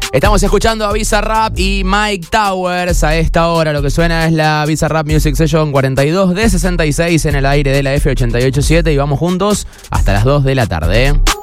Estamos escuchando a Bizarrap y Mike Towers. A esta hora lo que suena es la Bizarrap Music Session 42 de 66 en el aire de la F887 y vamos juntos hasta las 2 de la tarde.